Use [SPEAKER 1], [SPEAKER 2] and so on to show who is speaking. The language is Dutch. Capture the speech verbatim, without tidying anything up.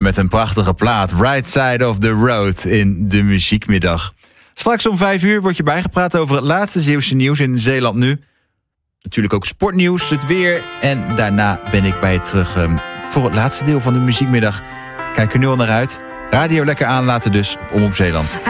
[SPEAKER 1] met een prachtige plaat. Right Side of the Road in de muziekmiddag. Straks om vijf uur word je bijgepraat over het laatste Zeeuwse nieuws in Zeeland Nu. Natuurlijk ook sportnieuws, het weer. En daarna ben ik bij je terug um, voor het laatste deel van de muziekmiddag. Kijk er nu al naar uit. Radio lekker aanlaten dus op Omroep Zeeland.